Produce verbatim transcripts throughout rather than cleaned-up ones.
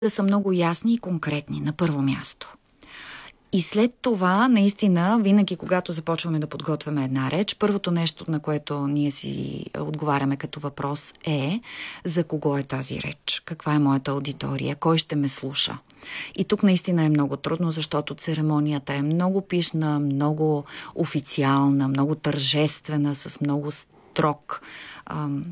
да са много ясни и конкретни на първо място. И след това, наистина, винаги когато започваме да подготвяме една реч, първото нещо, на което ние си отговаряме като въпрос е за кого е тази реч, каква е моята аудитория, кой ще ме слуша. И тук наистина е много трудно, защото церемонията е много пишна, много официална, много тържествена, с много строг ам,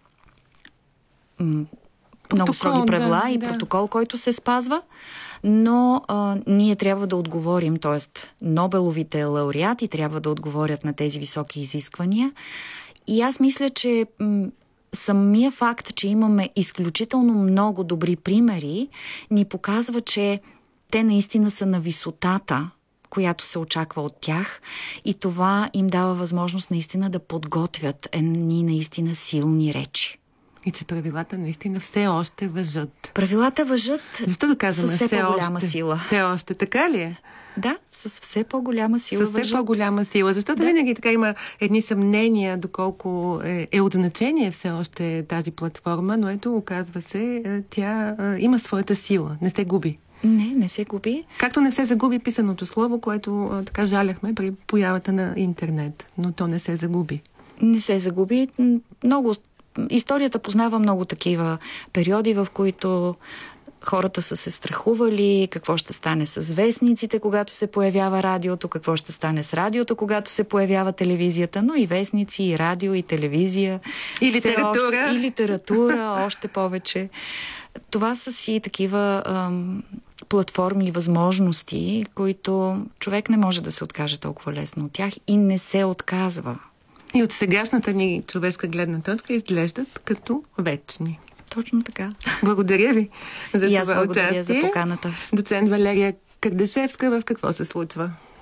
м, много строги правила да, и да. протокол, който се спазва, но а, ние трябва да отговорим, т.е. Нобеловите лауреати трябва да отговорят на тези високи изисквания. И аз мисля, че м, самия факт, че имаме изключително много добри примери, ни показва, че те наистина са на висотата, която се очаква от тях, и това им дава възможност наистина да подготвят едни наистина силни речи. И че правилата наистина все още важат. Правилата важат. Защо да казваме с все, все по-голяма още, сила. Все още, така ли е? Да, с все по-голяма сила. С все въжат. по-голяма сила. Защото да. винаги така има едни съмнения, доколко е, е от значение все още тази платформа, но ето, оказва се, тя има своята сила. Не се губи. Не, не се губи. Както не се загуби писаното слово, което а, така жаляхме при появата на интернет. Но то не се загуби. Не се загуби. Много... Историята познава много такива периоди, в които хората са се страхували какво ще стане с вестниците, когато се появява радиото, какво ще стане с радиото, когато се появява телевизията, но и вестници, и радио, и телевизия. И литература. Още, и литература, още повече. Това са си такива ам, платформи и възможности, които човек не може да се откаже толкова лесно от тях и не се отказва. И от сегашната ни човешка гледна точка изглеждат като вечни. Точно така. Благодаря ви за и това аз благодаря участие. за поканата. Доцент Валерия Кардашевска, в какво се случва?